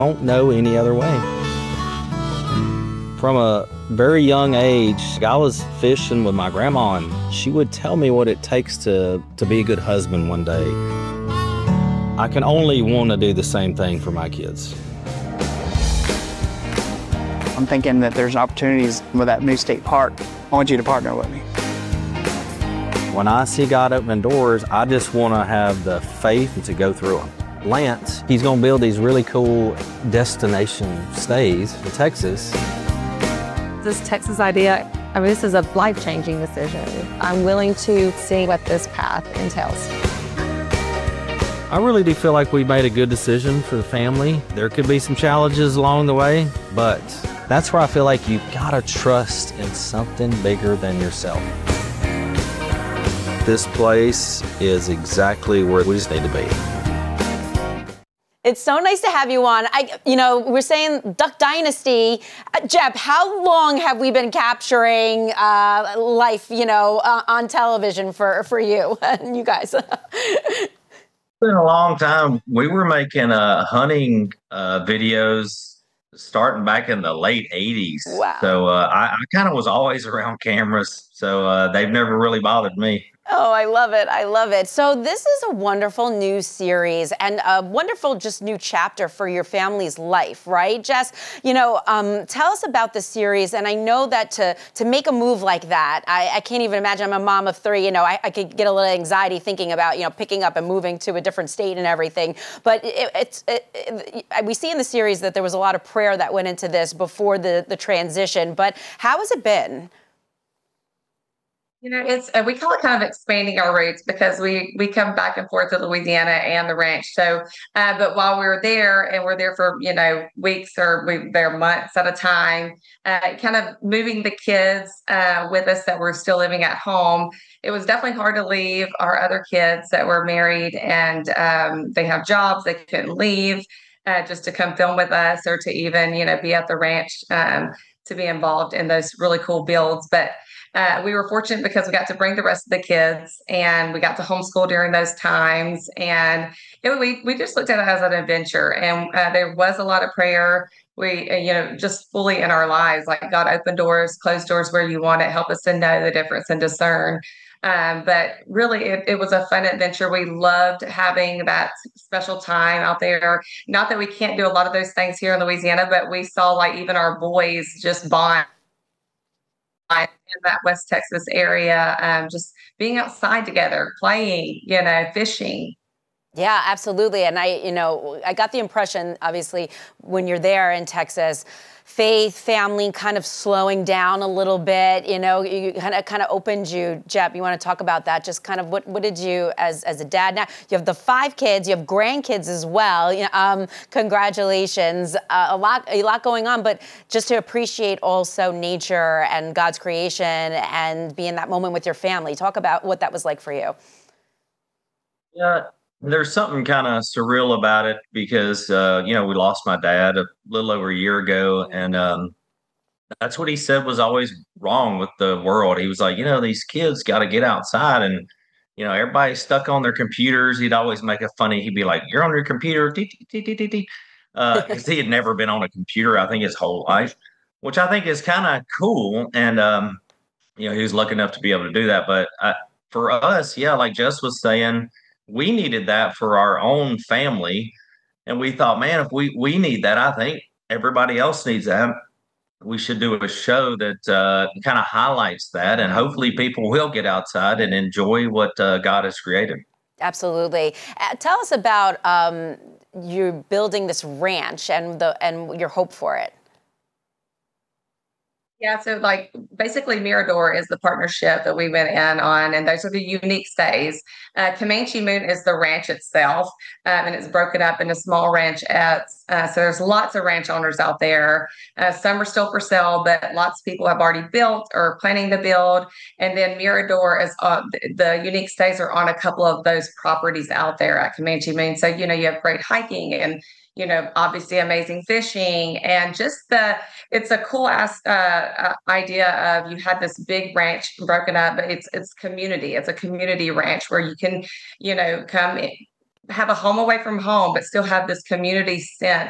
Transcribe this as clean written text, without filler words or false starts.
Don't know any other way. From a very young age, I was fishing with my grandma, and she would tell me what it takes to be a good husband one day. I can only want to do the same thing for my kids. I'm thinking that there's opportunities with that new state park. I want you to partner with me. When I see God opening doors, I just want to have the faith to go through them. Lance, he's going to build these really cool destination stays in Texas. This Texas idea, this is a life-changing decision. I'm willing to see what this path entails. I really do feel like we made a good decision for the family. There could be some challenges along the way, but that's where I feel like you gotta trust in something bigger than yourself. This place is exactly where we just need to be. It's so nice to have you on. We're saying Duck Dynasty. Jeb, how long have we been capturing life, on television for you and you guys? It's been a long time. We were making hunting videos starting back in the late 80s. Wow. So I kind of was always around cameras. So they've never really bothered me. Oh, I love it. I love it. So this is a wonderful new series and a wonderful just new chapter for your family's life, right, Jess? Tell us about the series. And I know that to make a move like that, I can't even imagine. I'm a mom of 3. I could get a little anxiety thinking about, picking up and moving to a different state and everything. But we see in the series that there was a lot of prayer that went into this before the transition. But how has it been? It's we call it kind of expanding our roots because we come back and forth to Louisiana and the ranch. So, but while we were there and we're there for weeks or we there months at a time, kind of moving the kids with us that were still living at home. It was definitely hard to leave our other kids that were married and they have jobs, they couldn't leave just to come film with us or to even be at the ranch to be involved in those really cool builds, but. We were fortunate because we got to bring the rest of the kids and we got to homeschool during those times. And we just looked at it as an adventure. And there was a lot of prayer. We, just fully in our lives, like God open doors, close doors where you want it, help us to know the difference and discern. But really, it was a fun adventure. We loved having that special time out there. Not that we can't do a lot of those things here in Louisiana, but we saw like even our boys just bond in that West Texas area, just being outside together, playing, fishing. Yeah, absolutely. And I got the impression, obviously, when you're there in Texas, faith, family kind of slowing down a little bit, you kind of opened you. Jeb, you want to talk about that? Just kind of what did you, as a dad, now you have the 5 kids, you have grandkids as well. Congratulations. A lot going on, but just to appreciate also nature and God's creation and be in that moment with your family. Talk about what that was like for you. Yeah. There's something kind of surreal about it because, we lost my dad a little over a year ago. And that's what he said was always wrong with the world. He was like, these kids got to get outside and, everybody's stuck on their computers. He'd always make it funny. He'd be like, you're on your computer. Because he had never been on a computer, I think, his whole life, which I think is kind of cool. And, he was lucky enough to be able to do that. But for us, yeah, like Jess was saying, we needed that for our own family. And we thought, man, if we need that, I think everybody else needs that. We should do a show that kind of highlights that. And hopefully people will get outside and enjoy what God has created. Absolutely. Tell us about you building this ranch and your hope for it. Yeah, so like basically Mirador is the partnership that we went in on, and those are the unique stays. Comanche Moon is the ranch itself, and it's broken up into small ranchettes. So there's lots of ranch owners out there. Some are still for sale, but lots of people have already built or planning to build. And then Mirador is the unique stays are on a couple of those properties out there at Comanche Moon. So you have great hiking and obviously amazing fishing and just it's a cool idea of you had this big ranch broken up, but it's community. It's a community ranch where you can, come have a home away from home, but still have this community sense